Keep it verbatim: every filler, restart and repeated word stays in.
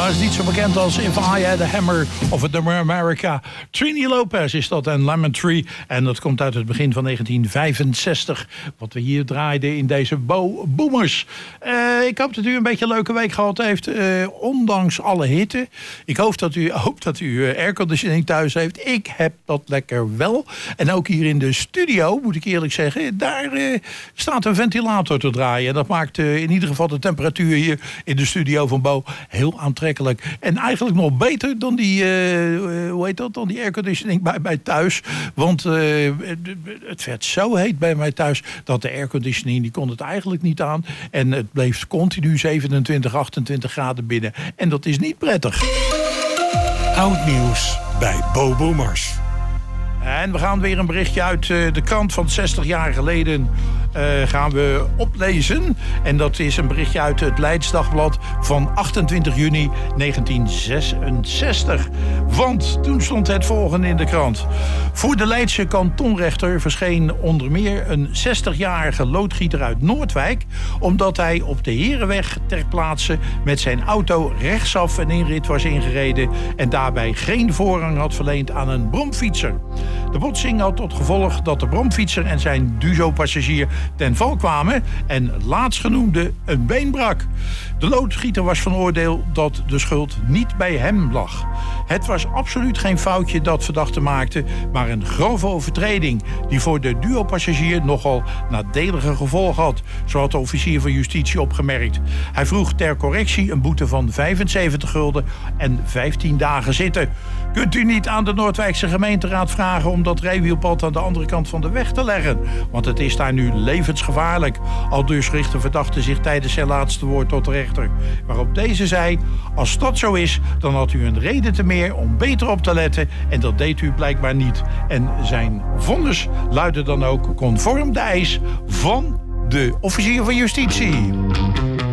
helaas niet zo bekend als If I Had a Hammer of The America. Trini Lopez is dat en Lemon Tree. En dat komt uit het begin van negentien vijfenzestig. Wat we hier draaiden in deze Bo Boomers. Uh, ik hoop dat u een beetje een leuke week gehad heeft. Uh, ondanks alle hitte. Ik hoop dat u, hoop dat u uh, airconditioning thuis heeft. Ik heb dat lekker wel. En ook hier in de studio, moet ik eerlijk zeggen. Daar uh, staat een ventilator te draaien. Dat maakt uh, in ieder geval de temperatuur hier in de studio van Bo heel aantrekkelijk. En eigenlijk nog beter dan die, uh, hoe heet dat, dan die airconditioning bij mij thuis. Want uh, het werd zo heet bij mij thuis dat de airconditioning, die kon het eigenlijk niet aan. En het bleef continu zevenentwintig, achtentwintig graden binnen. En dat is niet prettig. Oud nieuws bij Bo Boomers. En we gaan weer een berichtje uit uh, de krant van zestig jaar geleden uh, gaan we oplezen. En dat is een berichtje uit het Leids Dagblad van achtentwintig juni negentien zesenzestig. Want toen stond het volgende in de krant. Voor de Leidse kantonrechter verscheen onder meer een zestigjarige loodgieter uit Noordwijk, omdat hij op de Herenweg ter plaatse met zijn auto rechtsaf een inrit was ingereden en daarbij geen voorrang had verleend aan een bromfietser. De botsing had tot gevolg dat de bromfietser en zijn Duzo-passagier ten val kwamen en laatstgenoemde een been brak. De loodgieter was van oordeel dat de schuld niet bij hem lag. Het was absoluut geen foutje dat verdachte maakte, maar een grove overtreding die voor de duo-passagier nogal nadelige gevolgen had, zo had de officier van justitie opgemerkt. Hij vroeg ter correctie een boete van vijfenzeventig gulden en vijftien dagen zitten. Kunt u niet aan de Noordwijkse gemeenteraad vragen om dat rijwielpad aan de andere kant van de weg te leggen? Want het is daar nu levensgevaarlijk. Aldus richtte verdachte zich tijdens zijn laatste woord tot de rechter. Waarop deze zei, als dat zo is, dan had u een reden te meer om beter op te letten. En dat deed u blijkbaar niet. En zijn vonnis luidde dan ook conform de eis van de officier van justitie.